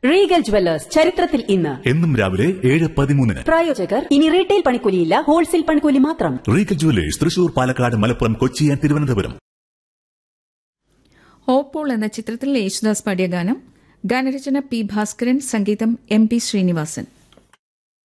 Regal jewellers ചരിത്രത്തിൽ ഇന്ന് എന്നും രാവിലെ 7:13. പ്രായോജകർ ഇനി റീറ്റെയിൽ പണിക്കൂലിയില്ല, ഹോൾസെയിൽ പണിക്കൂലി മാത്രം. Regal jewellers Thrissur, Palakkad, Malappuram, Kochi and Thiruvananthapuram. Oppol എന്ന ചിത്രത്തിൽ യേശുദാസ് പാടിയ ഗാനം. ഗാനരചന പി ഭാസ്കരൻ, സംഗീതം എം പി ശ്രീനിവാസൻ.